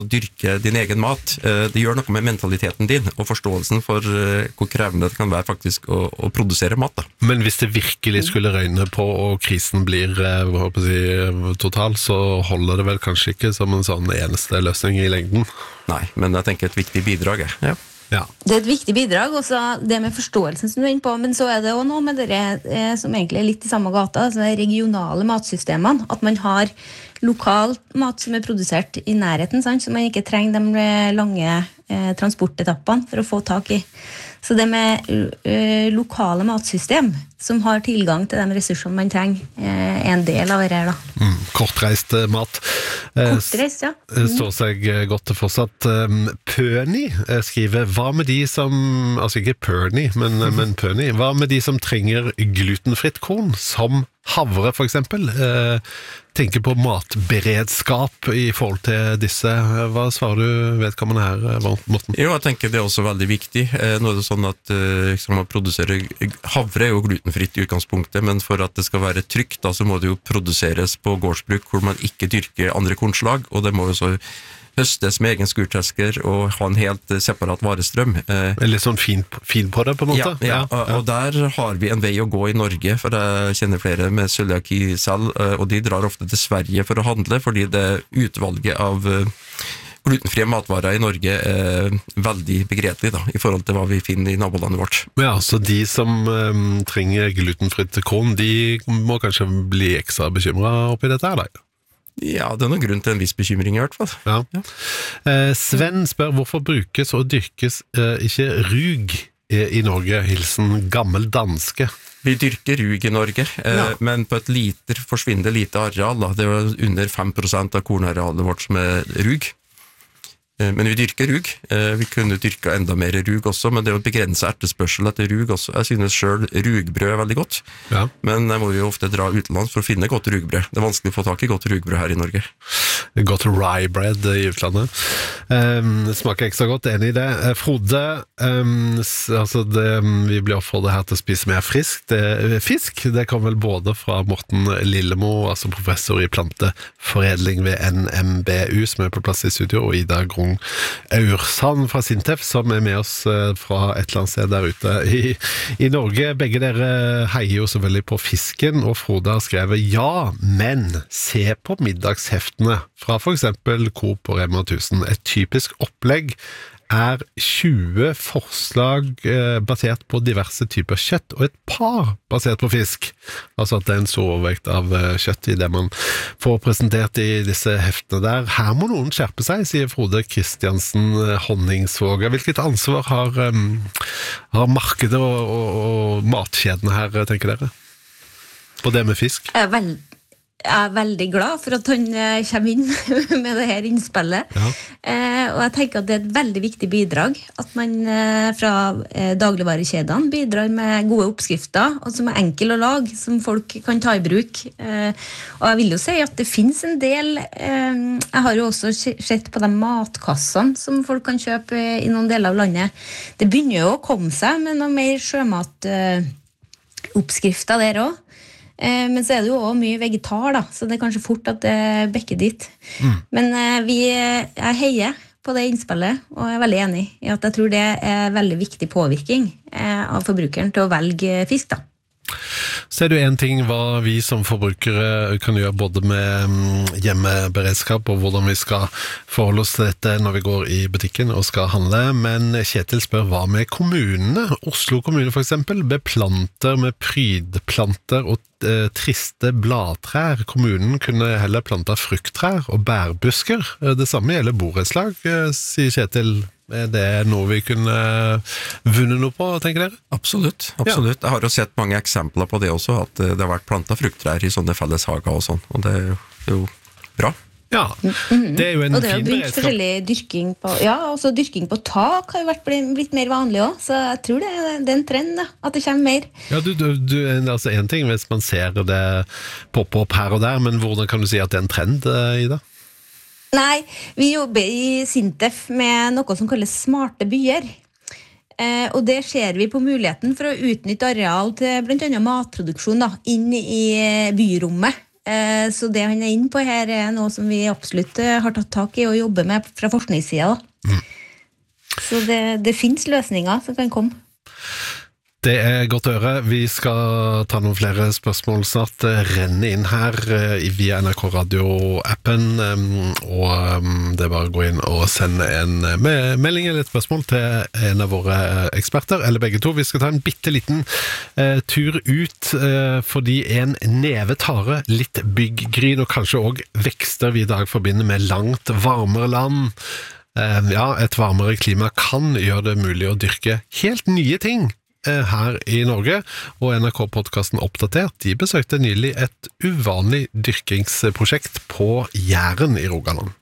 å dyrke din egen mat. Det gjør noe med mentaliteten din, og forståelsen for hvor krevende det kan være faktisk å produsere mat. Da. Men hvis det virkelig skulle røyne på, og krisen blir total, så holder det vel kanskje ikke som en sånn eneste løsning i lengden? Nei, men jeg tenker et viktig bidrag. Ja. Ja. Det et viktig bidrag, også det med forståelsen som du er inne på, men så det også noe med det som egentlig litt i samme gata, altså de regionale matsystemene, at man har lokal mat som produsert i nærheten, sant? Så man ikke trenger de lange transportetappene for å få tak i. Så det med lokale matsystem som har tilgang til de ressursene man trenger, en del av det her da. Kortreist mat. Kortreist, ja. Står seg godt til fortsatt. Pøni skriver, hva med de som, altså ikke Pørni, men Pøni, hva med de som trenger glutenfritt korn, som havre for eksempel, tenker på matberedskap i forhold til disse. Hva svarer du vedkommende her, Morten? Jo, jeg tenker det er også veldig viktig. Nå det sånn at man produserer, havre jo glutenfritt i utgangspunktet, men for at det skal være trygt, da, så må det jo produseres på gårdsbruk hvor man ikke dyrker andre kornslag, og det må jo så høstes med egen skurtesker og ha en helt separat varestrøm. Litt sånn fin på det på en måte? Ja. Og der har vi en vei å gå i Norge, for jeg kjenner flere med cøliaki selv, og de drar ofte til Sverige for å handle, fordi det utvalget av glutenfrie matvarer i Norge er veldig begredelig da, i forhold til hva vi finner i nabolandet vårt. Ja, så de som trenger glutenfritt korn, de må kanskje bli ekstra bekymret oppi dette her, da? Ja, det er noen grunn til en viss bekymring i hvert fall. Ja. Sven spør, hvorfor brukes og dyrkes ikke rug i Norge? Hilsen gammel danske. Vi dyrker rug i Norge, men på et forsvinnende lite areal. Da. Det er under 5% av kornarealet vårt som er rug. Men vi dyrker rug. Vi kunne dyrke enda mer rug også, men det er jo begrenset etterspørsel etter rug også. Jeg synes selv rugbrød er veldig godt, men jeg må jo ofte dra utenlands for å finne godt rugbrød. Det er vanskelig å få tak i godt rugbrød her i Norge. Godt rye bread i utlandet. Det smaker ekstra godt, enig i det. Frode, vi blir oppfordret her til å spise mer fisk. Det kom vel både fra Morten Lillemo, altså professor i planteforedling ved NMBU, som er på plass i studio, og Ida Grung Aursand fra Sintef, som er med oss fra et eller annet sted der ute i Norge. Begge dere heier jo selvfølgelig på fisken, og Frode har skrevet ja, men se på middagsheftene fra for eksempel Coop og Rema 1000. Et typisk opplegg er 20 forslag basert på diverse typer kjøtt, og et par basert på fisk. Altså at det er en stor overvekt av kjøtt i det man får presentert i disse heftene der. Her må noen skjerpe seg, sier Frode Kristiansen Honningsvåg. Hvilket ansvar har markedet og matkjedene her, tenker dere? På det med fisk? Jeg er veldig glad for at han kommer inn med det her innspillet. Og jeg tenker at det er et veldig viktig bidrag at man fra dagligvarekjedene bidrar med gode oppskrifter, og som er enkel å lage, som folk kan ta i bruk. Og jeg vil jo si at det finnes en del, jeg har jo også sett på de matkassene som folk kan kjøpe i noen deler av landet. Det begynner jo å komme seg med noe mer sjømat oppskrifter der også. Men så er det jo også mye vegetar da, så det er kanskje fort at det bekker dit. Men jeg heier på det innspillet, og jeg er veldig enig i at jeg tror det er veldig viktig påvirkning av forbrukeren til å velge fisk da. Så er det jo en ting hva vi som forbrukere kan gjøre både med hjemmeberedskap og hvordan vi skal forholde oss til dette når vi går i butikken og skal handle, men Kjetil spør hva med kommunene? Oslo kommune for eksempel beplanter med prydplanter og triste bladtrær. Kommunen kunne heller planta frukttrær og bærbusker. Det samme gjelder borettslag, sier Kjetil. Er det noe vi kunne vunnet noe på, tenker dere? Absolutt. Jeg har jo sett mange eksempler på det også, at det har vært plantet frukttrær i sånne felleshager og sånn, og det er jo bra. Ja, det er jo en fin beredskap. Og det har begynt forskjellig dyrking på, også dyrking på tak har jo blitt mer vanlig også, så jeg tror det er en trend da, at det kommer mer. Ja, altså en ting hvis man ser det poppe opp her og der, men hvordan kan du si at det er en trend i det? Nei, vi jobber i Sintef med noe som kalles smarte byer. Og det ser vi på muligheten for å utnytte areal til blant annet matproduksjon da, inn i byrommet. Så det han inne på her noe som vi absolutt har tatt tak i og jobber med fra forskningssiden. Så det finnes løsninger som kan komme. Det godt å høre. Vi skal ta noen flere spørsmål snart. Renne inn her via NRK Radio-appen, og det bare å gå inn og sende en melding eller et spørsmål til en av våre eksperter, eller begge to. Vi skal ta en bitteliten tur ut, fordi en neve tare, litt bygggryn og kanskje også vekster vi i dag forbinder med langt varmere land. Et varmere klima kan gjøre det mulig å dyrke helt nye ting her i Norge, og NRK-podcasten Oppdatert, de besøkte nylig et uvanlig dyrkingsprosjekt på Jæren i Rogaland.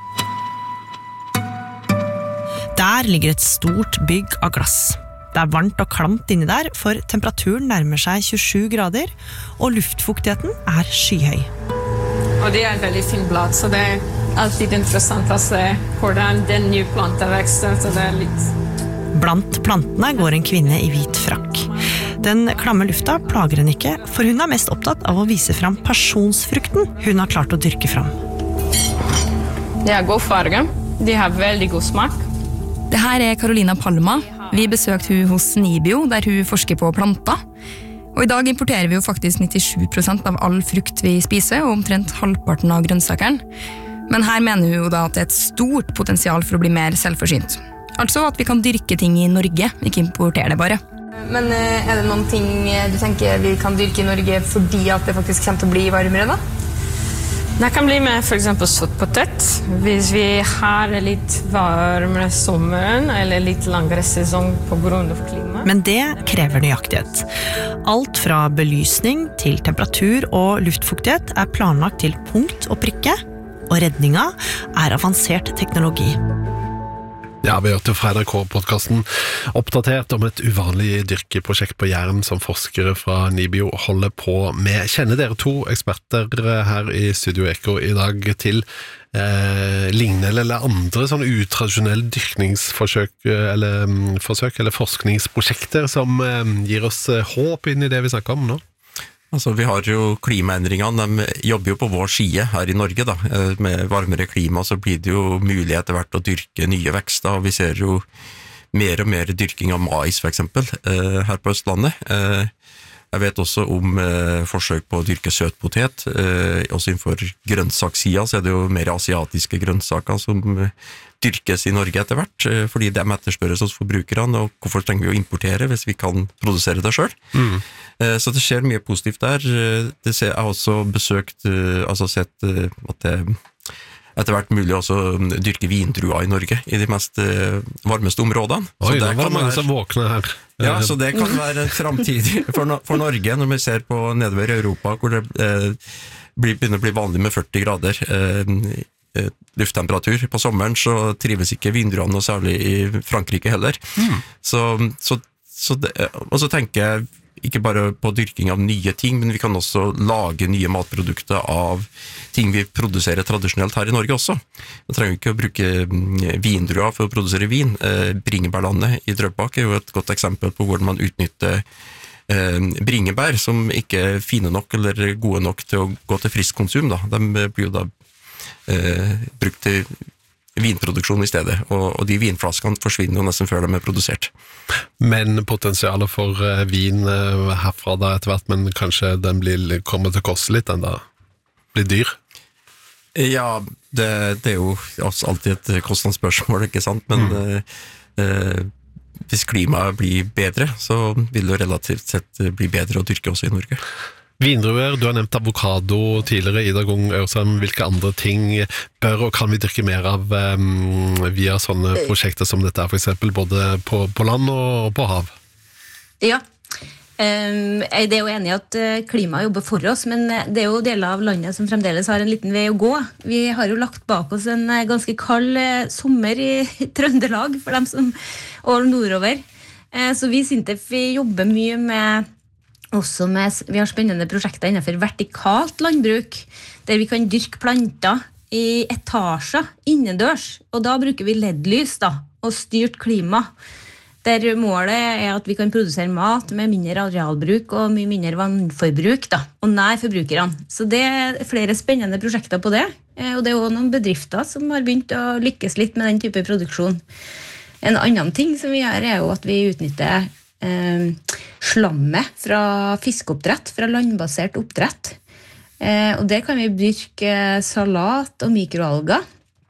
Der ligger et stort bygg av glass. Det varmt og klamt inni der, for temperaturen nærmer seg 27 grader, og luftfuktigheten skyhøy. Og det et veldig fint blad, så det alltid interessant å se hvordan den nye planten vekster, så det litt... Blant plantene går en kvinne i hvit frakk. Den klamme lufta plager henne ikke, for hun mest opptatt av å vise fram pasjonsfrukten hun har klart å dyrke fram. Det god farge, de har veldig god smak. Det her Carolina Palma. Vi besøkte hun hos Nibio, der hun forsker på planter. Og i dag importerer vi jo faktisk 97% av all frukt vi spiser, og omtrent halvparten av grønnsakeren. Men her mener hun jo da at det et stort potensial for å bli mer selvforsynt. Altså at vi kan dyrke ting i Norge, ikke importere det bare. Men det noen ting du tenker vi kan dyrke i Norge fordi at det faktisk kommer til å bli varmere da? Det kan bli med for eksempel søtpotet. Hvis vi har litt varmere sommeren eller litt langere sesong på grunn av klima. Men det krever nøyaktighet. Alt fra belysning til temperatur og luftfuktighet planlagt til punkt og prikke, og redninga avansert teknologi. Ja, vi hørte fra NRK-podcasten Oppdatert om et uvanlig dyrkeprosjekt på Jæren som forskere fra Nibio holder på med. Kjenner dere to eksperter her i Studio Eko i dag til lignende eller andre sånne utradisjonelle dyrkningsforsøk eller forskningsprosjekter som gir oss håp inn i det vi snakker om nå? Altså, vi har jo klimaendringene, de jobber jo på vår side her i Norge da. Med varmere klima så blir det jo mulig etter hvert å dyrke nye vekster, og vi ser jo mer og mer dyrking av mais for eksempel, her på Østlandet. Jeg vet også om forsøk på å dyrke søtpotet, også innenfor grønnsakssida, så det jo mer asiatiske grønnsaker som dyrkes i Norge etter hvert, fordi de etterspørres hos forbrukerne, og hvorfor trenger vi å importere hvis vi kan produsere det selv? Så det skjer mye positivt der. Jeg har også besøkt, sett at det etter hvert mulig også dyrke vindruer i Norge, i de mest varmeste områdene. Oi, det var mange som våkner her. Ja, så det kan være fremtidig for Norge, når vi ser på nedover i Europa, hvor det begynner å bli vanlig med 40 grader lufttemperatur. På sommeren så trives ikke vindruene noe særlig i Frankrike heller. Og så tenker jeg ikke bare på dyrking av nye ting, men vi kan også lage nye matprodukter av ting vi produserer tradisjonelt her i Norge også. Vi trenger ikke å bruke vindruer for å produsere vin. Bringebærlandet i Drøbak jo et godt eksempel på hvordan man utnytter bringebær som ikke er fine nok eller gode nok til å gå til frisk konsum. Da. De blir jo da brukt til vinproduksjon i stedet, og de vinflaskene forsvinner jo nesten før de produsert. Men potensialet for vin herfra da etter hvert, men kanskje den kommer til å koste litt, den da blir dyr? Ja, det jo alltid et kostnadsspørsmål, ikke sant? Men hvis klimaet blir bedre, så vil det relativt sett bli bedre å dyrke også i Norge. Vindruer, du har nevnt avokado tidligere, Ida Grung Ørsheim. Hvilke andre ting bør og kan vi dyrke mer av via sånne prosjekter som dette for eksempel, både på land og på hav? Ja, jeg er jo enig i at klimaet jobber for oss, men det jo deler av landet som fremdeles har en liten vei å gå. Vi har jo lagt bak oss en ganske kald sommer i Trøndelag for dem som og nordover. Så vi SINTEF jobber mye med vi har spennende prosjekter innenfor vertikalt landbruk, der vi kan dyrke planter i etasjer innendørs, og da bruker vi LED-lys da, og styrt klima. Der målet at vi kan produsere mat med mindre arealbruk og mye mindre vannforbruk da, og nær forbrukerne. Så det flere spennende prosjekter på det, og det også noen bedrifter som har begynt å lykkes litt med den type produksjon. En annen ting som vi gjør jo at vi utnytter slammet fra fiskeoppdrett, fra landbasert oppdrett. Og der kan vi dyrke salat og mikroalger.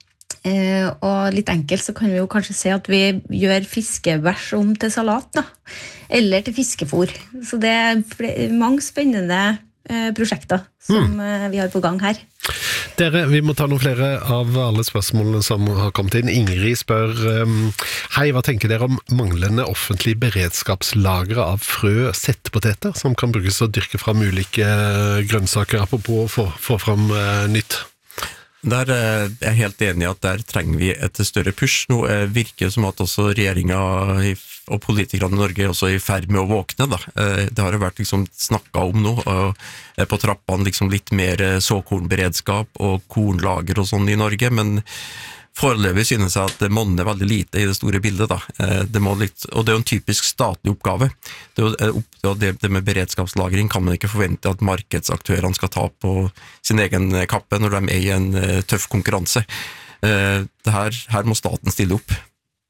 Og litt enkelt så kan vi jo kanskje se at vi gjør fiskebæsj om til salat da, eller til fiskefôr. Så det mange spennende prosjekter som vi har på gang her. Dere, vi må ta noen flere av alle spørsmålene som har kommet inn. Ingrid spør, hei, hva tenker dere om manglende offentlig beredskapslagre av frø settepoteter som kan brukes å dyrke fram ulike grønnsaker, apropos å få fram nytt? Der er jeg helt enig i at der trenger vi et større push. Nå virker det som at også regjeringen og politikerne i Norge også er i ferd med å våkne. Da. Det har jo vært liksom snakket om nå, og på trappene liksom litt mer såkornberedskap og kornlager og sånn i Norge, men foreløpig synes jeg at det monner veldig lite i det store bildet. Da. Og det er jo en typisk statlig oppgave. Det med beredskapslagring kan man ikke forvente at markedsaktørene skal ta på sin egen kappe når de er i en tøff konkurranse. Her må staten stille opp.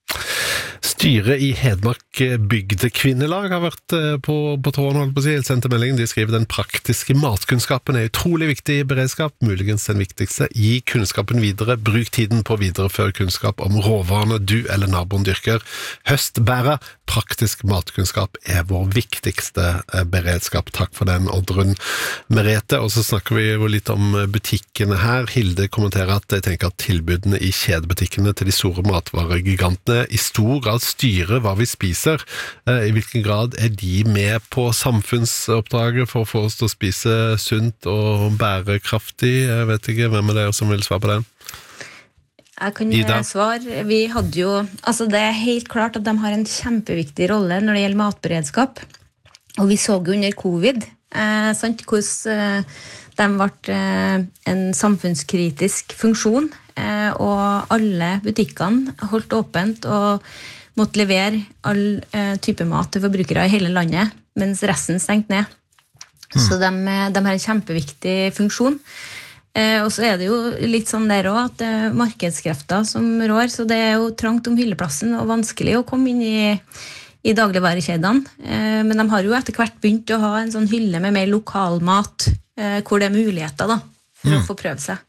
Styret i Hedmark bygdekvinnelag har vært på tråden, holdt på å si, sendt melding. De skriver den praktiske matkunnskapen er utrolig viktig i beredskap, muligens den viktigste. Gi kunnskapen videre, bruk tiden på å videreføre kunnskap om råvarene du eller naboen dyrker. Høstbæra, praktisk matkunnskap er vår viktigste beredskap. Takk for den, Oddrun Merete. Og så snakker vi jo litt om butikkene her. Hilde kommenterer at jeg tenker at tilbudene i kjedebutikkene til de store matvaregigantene i stor grad styre hva vi spiser. I hvilken grad er de med på samfunnsoppdraget for å få oss til å spise sunt og bærekraftig? Jeg vet ikke hvem er det som vil svare på den. Jeg kan svare. Vi hadde jo, altså det er helt klart at de har en kjempeviktig rolle når det gjelder matberedskap. Og vi så jo under covid, sant, hvordan de ble en samfunnskritisk funksjon, og alle butikkene holdt åpent og måtte levere all type mat til forbrukere i hele landet, mens resten stengte ned. Så de har en kjempeviktig funksjon. Og så er det jo litt sånn der også, at det er markedskrefter som rår, så det er jo trangt om hylleplassen og vanskelig å komme inn i dagligvarekjedene. Men de har jo etter hvert begynt å ha en sånn hylle med mer lokalmat, hvor det er muligheter da, for å få prøve seg.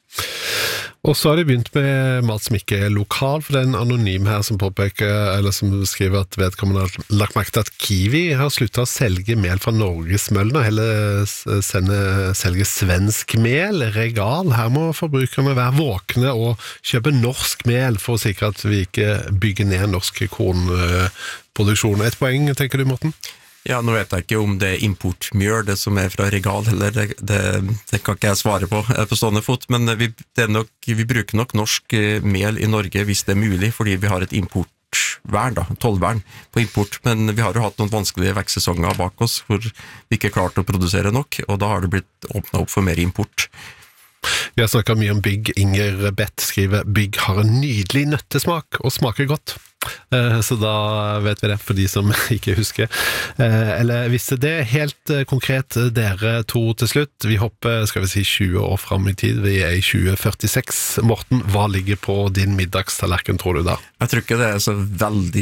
Og så har de begynt med mat som ikke er lokal, for det er en anonym her som påpeker, eller som skriver at vedkommende har lagt merke til at Kiwi har sluttet å selge mel fra Norgesmøllen, og heller selge svensk mel, Regal. Her må forbrukerne være våkne og kjøpe norsk mel for å sikre at vi ikke bygger ned norsk kornproduksjon. Et poeng, tenker du, Morten? Ja, nå vet jeg ikke om det er importmjøl, det som er fra Regal, eller det kan ikke jeg svare på stående fot, men vi bruker nok norsk mel i Norge hvis det er mulig, fordi vi har et importvern, tollvern på import, men vi har jo hatt noen vanskelige vekstsesonger bak oss, hvor vi ikke klarte å produsere nok, og da har det blitt åpnet opp for mer import. Vi har snakket mye om bygg. Inger Bett skriver bygg har en nydelig nøttesmak og smaker godt. Så da vet vi det for de som ikke husker. Eller visste det helt konkret, dere to til slutt. Vi hopper, skal vi si, 20 år frem i tid. Vi er i 2046. Morten, hva ligger på din middagstallerken, tror du da? Jeg tror ikke det er så veldig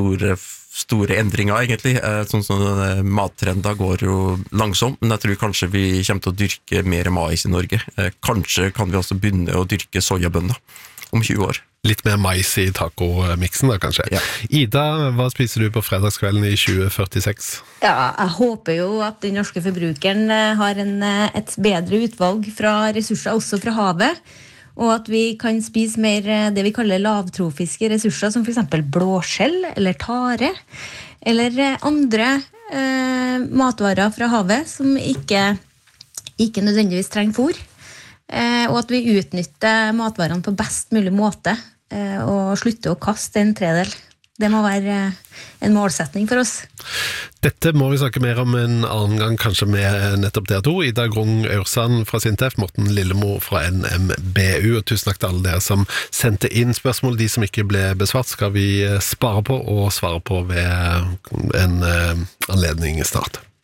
store endringer egentlig. Sånn som mattrender går jo langsomt, men jeg tror kanskje vi kommer til å dyrke mer mais i Norge. Kanskje kan vi også begynne å dyrke sojabønner om 20 år. Litt mer mais i taco-miksen da, kanskje. Ja. Ida, hva spiser du på fredagskvelden i 2046? Ja, jeg håper jo at den norske forbrukeren har et bedre utvalg fra ressurser, også fra havet, og at vi kan spise mer det vi kaller lavtrofiske ressurser, som for eksempel blåskjell eller tare, eller andre matvarer fra havet som ikke nødvendigvis trenger fôr, og at vi utnytter matvarene på best mulig måte, og slutter å kaste en tredel. Det må være en målsetning for oss. Dette må vi snakke mer om en annen gang, kanskje med nettopp dere to. Ida Grung Ørsand fra Sintef, Morten Lillemo fra NMBU, og tusen takk til alle dere som sendte inn spørsmål. De som ikke ble besvart skal vi spare på og svare på ved en anledning snart.